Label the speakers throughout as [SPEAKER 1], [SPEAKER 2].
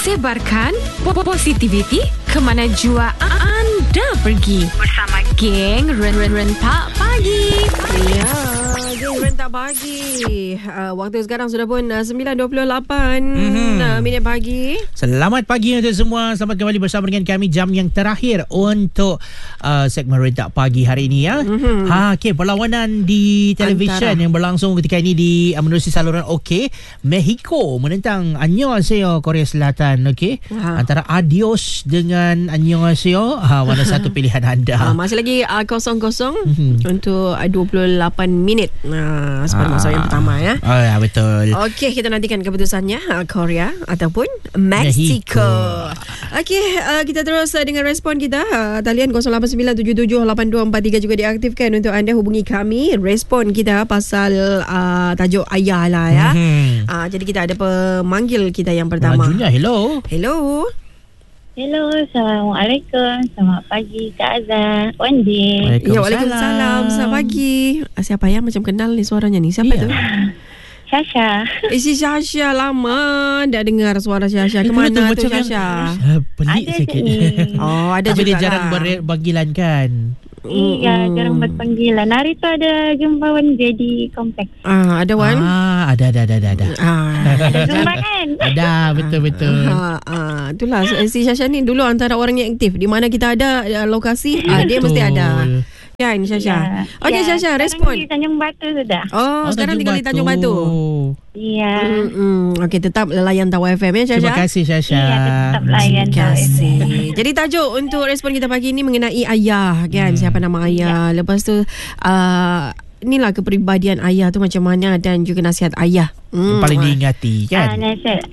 [SPEAKER 1] Sebarkan positivity ke mana jua anda pergi bersama geng Rentak Pagi.
[SPEAKER 2] Ya, geng Rentak Pagi. Waktu sekarang sudah pun 9.28 minit pagi.
[SPEAKER 3] Selamat pagi untuk semua. Selamat kembali bersama dengan kami jam yang terakhir untuk segmen Rentak Pagi hari ini ya. Okey, perlawanan di televisyen yang berlangsung ketika ini di menerusi saluran OK. Mexico menentang Annyeonghaseyo Korea Selatan. Okey. Antara Adios dengan Annyeonghaseyo, mana satu pilihan anda?
[SPEAKER 2] Masih lagi 0-0 untuk 28 minit. Seperti masa yang pertama ya.
[SPEAKER 3] Ya, betul.
[SPEAKER 2] Okey, kita nantikan keputusannya Korea ataupun Mexico. Okey, kita terus dengan respon kita. Talian 0897782433 juga diaktifkan untuk anda hubungi kami. Respon kita pasal tajuk ayah lah ya. Jadi kita ada pemanggil kita yang pertama.
[SPEAKER 3] Majunya, hello.
[SPEAKER 2] Hello.
[SPEAKER 4] Hello, Assalamualaikum. Selamat pagi Kak Azhar. Wan Din.
[SPEAKER 2] Ya, Waalaikumsalam. Selamat pagi. Siapa ya? Macam kenal ni suaranya ni. Siapa tu?
[SPEAKER 4] Syasha.
[SPEAKER 2] Si Syasha, lama dah dengar suara Syasha. Kemana tu Syasha?
[SPEAKER 3] Pelik
[SPEAKER 4] Ada
[SPEAKER 3] sikit.
[SPEAKER 2] Oh, ada
[SPEAKER 3] Tapi
[SPEAKER 2] juga
[SPEAKER 3] dia jarang
[SPEAKER 2] lah.
[SPEAKER 3] berpanggilan kan?
[SPEAKER 4] Iya, jarang berpanggilan. Hari tu ada jumpa Wan di kompleks.
[SPEAKER 2] Ada Wan?
[SPEAKER 3] Ada.
[SPEAKER 4] Ada jumpa kan?
[SPEAKER 3] Ada, betul.
[SPEAKER 2] Itulah si Syasha ni dulu antara orang yang aktif. Di mana kita ada lokasi, dia mesti ada. Kan Syasha? Okey Syasha, respon.
[SPEAKER 4] Sekarang di Tanjung Batu sudah.
[SPEAKER 2] Sekarang tinggal di Tanjung Batu.
[SPEAKER 4] Iya.
[SPEAKER 2] Okey, tetap layan Tawa FM ya Syasha.
[SPEAKER 3] Terima kasih Syasha.
[SPEAKER 4] Iya, tetap layan.
[SPEAKER 2] Terima kasih. Jadi tajuk untuk respon kita pagi ini mengenai ayah kan. Siapa nama ayah. Lepas tu inilah kepribadian ayah tu macam mana dan juga nasihat ayah.
[SPEAKER 3] Yang paling diingati kan?
[SPEAKER 4] Nasihat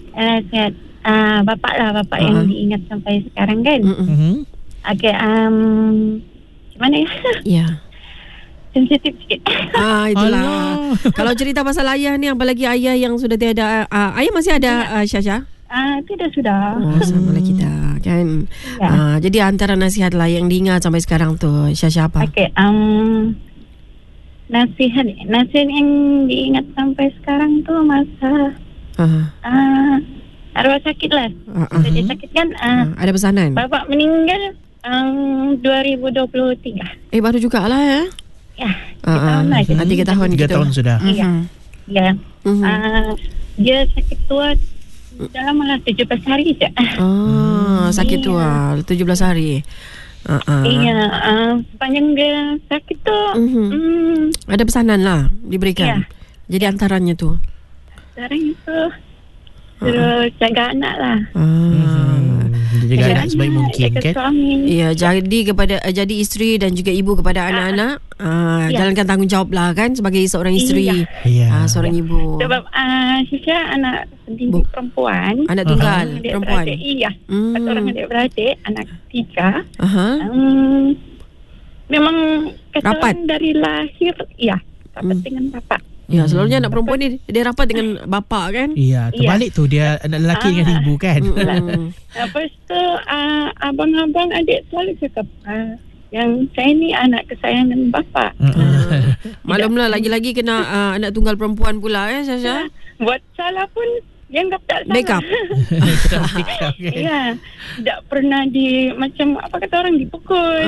[SPEAKER 4] bapak lah. Bapak yang diingat sampai sekarang kan. Okey, mana ya?
[SPEAKER 2] Ya.
[SPEAKER 4] Sensitif sikit.
[SPEAKER 2] Itulah. Kalau cerita pasal ayah ni, apalagi ayah yang sudah tiada. Ayah masih ada Syasha?
[SPEAKER 4] Tidak sudah.
[SPEAKER 2] Sama lah kita kan. Jadi antara nasihat lah yang diingat sampai sekarang tu Syasha apa?
[SPEAKER 4] Okey, nasihat yang diingat sampai sekarang tu masa arwah sakit lah. Dia sakit kan.
[SPEAKER 2] Ada pesanan?
[SPEAKER 4] Bapak meninggal 2023.
[SPEAKER 2] Baru jugalah ya.
[SPEAKER 4] Ya, 3 tahun lah.
[SPEAKER 2] 3 tahun
[SPEAKER 3] 3
[SPEAKER 2] gitu.
[SPEAKER 3] tahun sudah.
[SPEAKER 4] Ya. Dia sakit tua dalam 17 hari je.
[SPEAKER 2] Sakit tua 17 hari.
[SPEAKER 4] Iya, sepanjang dia sakit tu
[SPEAKER 2] ada pesanan lah diberikan. Jadi antaranya tu
[SPEAKER 4] sekarang itu terus jaga anak lah.
[SPEAKER 3] Jaga anak sebaik mungkin
[SPEAKER 4] jaga
[SPEAKER 3] kan?
[SPEAKER 4] suami.
[SPEAKER 2] Ya, jadi isteri dan juga ibu kepada anak-anak. Jalankan tanggungjawab lah kan sebagai seorang isteri. Seorang ibu.
[SPEAKER 4] Sebab Syasha anak sendiri perempuan.
[SPEAKER 2] Anak tunggal perempuan.
[SPEAKER 4] Iya. Satu orang adik-beradik, anak 3. Memang
[SPEAKER 2] Rapat
[SPEAKER 4] dari lahir, rapat dengan bapak.
[SPEAKER 2] Ya, selalunya anak perempuan ni dia rapat dengan bapa kan?
[SPEAKER 3] Iya, terbalik tu dia anak lelaki dengan ibu kan.
[SPEAKER 4] Lepas tu abang-abang adik selalu cakap yang saya ni anak kesayangan bapa.
[SPEAKER 2] Maklumlah lagi-lagi kena anak tunggal perempuan pula Syasha.
[SPEAKER 4] Buat salah pun dianggap tak salah.
[SPEAKER 2] Backup.
[SPEAKER 4] Ya, tak pernah macam apa kata orang dipukul.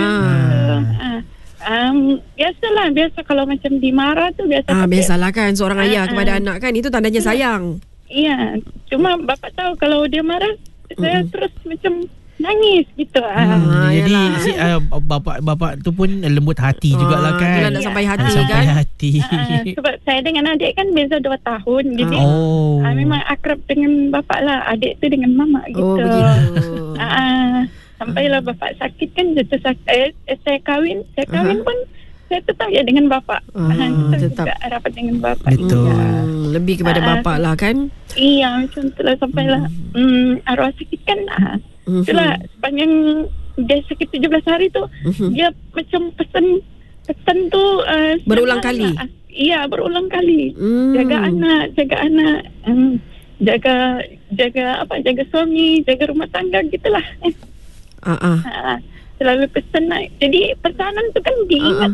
[SPEAKER 4] Biasa kalau macam dimarah tu biasa.
[SPEAKER 2] Biasalah kan seorang ayah kepada anak kan, itu tandanya sayang.
[SPEAKER 4] Iya, cuma bapak tahu kalau dia marah saya terus macam nangis gitu.
[SPEAKER 3] Jadi si bapak tu pun lembut hati jugalah kan.
[SPEAKER 2] Itulah nak sampai hati
[SPEAKER 3] sampai
[SPEAKER 2] kan.
[SPEAKER 3] hati.
[SPEAKER 4] Sebab saya dengan adik kan beza 2 tahun. Jadi memang akrab dengan bapak lah. Adik tu dengan mama gitu.
[SPEAKER 2] Begitu.
[SPEAKER 4] Sampailah bapak sakit kan jatuh sakit. Saya kahwin pun saya tetap dengan bapak. Tetap juga rapat dengan bapak.
[SPEAKER 3] Betul.
[SPEAKER 2] Lebih kepada bapak lah kan.
[SPEAKER 4] Iya, macam itulah sampailah arwah sakit kan. Itulah sepanjang dia sakit 17 hari tu dia macam pesan tu
[SPEAKER 2] berulang kali.
[SPEAKER 4] Iya, berulang kali. Jaga anak, jaga suami, jaga rumah tangga gitulah. Selalu pesan. Jadi pesanan tu kan diingat.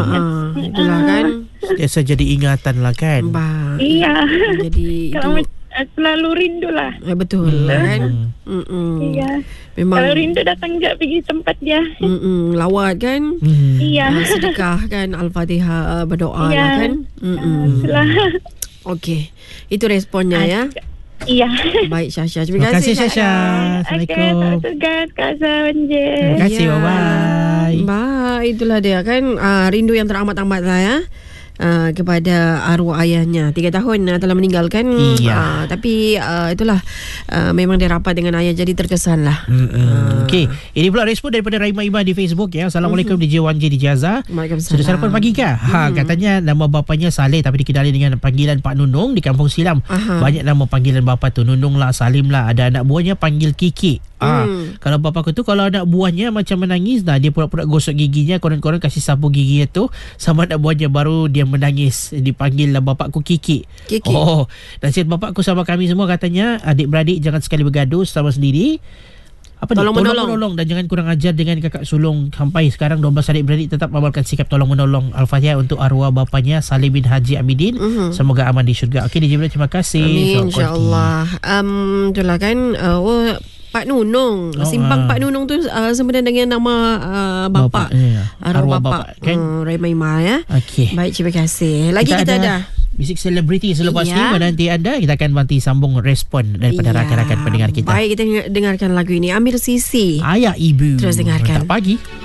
[SPEAKER 2] Itulah kan.
[SPEAKER 3] Biasa jadi ingatan lah kan.
[SPEAKER 4] Iya.
[SPEAKER 2] Jadi itu
[SPEAKER 4] selalu rindu lah.
[SPEAKER 2] Betul kan.
[SPEAKER 4] Iya.
[SPEAKER 2] Memang
[SPEAKER 4] Kalau rindu datang je pergi tempat dia.
[SPEAKER 2] lawat kan.
[SPEAKER 4] Iya.
[SPEAKER 2] Sedekah kan, Al-Fatihah, berdoa
[SPEAKER 4] Iya.
[SPEAKER 2] lah kan.
[SPEAKER 4] Itulah.
[SPEAKER 2] Okey. Itu responnya ya.
[SPEAKER 4] Iya.
[SPEAKER 2] Baik Syasha.
[SPEAKER 3] Terima kasih Syasha. Assalamualaikum.
[SPEAKER 4] Tugas Kak Sawanje.
[SPEAKER 3] Terima kasih. Bye-bye.
[SPEAKER 2] Baik, itulah dia kan. Rindu yang teramat-amat lah ya. Kepada arwah ayahnya. 3 tahun telah meninggalkan.
[SPEAKER 3] Iya.
[SPEAKER 2] Tapi itulah memang dia rapat dengan ayah, jadi terkesan lah.
[SPEAKER 3] Okey, ini pula respon daripada Raima Iman di Facebook ya. Assalamualaikum DJ Wan J di Jaza.
[SPEAKER 2] Waalaikumsalam.
[SPEAKER 3] Sudah sarapan pagi kah? Katanya nama bapanya Saleh tapi dikenali dengan panggilan Pak Nunung di Kampung Silam. Banyak nama panggilan bapa tu, Nunung lah, Salim lah. Ada anak buahnya panggil Kiki. Kalau bapa aku tu, kalau anak buahnya macam menangis dah, dia pura-pura gosok giginya, konon-konon kasih sapu giginya tu sama anak buahnya, baru dia menangis. Dipanggil lah bapakku Kiki. Nasihat bapakku sama kami semua, katanya adik-beradik jangan sekali bergaduh sama sendiri. Tolong menolong dan jangan kurang ajar dengan kakak sulung. Sampai sekarang 12 adik-beradik tetap mengamalkan sikap tolong menolong. Al-Fatihah untuk arwah bapanya Salim bin Haji Amidin. Semoga aman di syurga. Okey DJ, terima kasih.
[SPEAKER 2] Amin, insya-Allah. Itulah kan. Pak Nunung, simpang Pak Nunung tu sebenarnya dengan nama bapa, arwah bapa kan, Raima ya.
[SPEAKER 3] Okey.
[SPEAKER 2] Baik, terima kasih. Lagi kita ada
[SPEAKER 3] Bisik Selebriti selepas ni. Menanti anda, kita akan nanti sambung respon daripada rakan-rakan pendengar kita.
[SPEAKER 2] Baik, kita dengarkan lagu ini, Amir Sisi,
[SPEAKER 3] Ayah Ibu.
[SPEAKER 2] Terus dengarkan.
[SPEAKER 3] Pagi.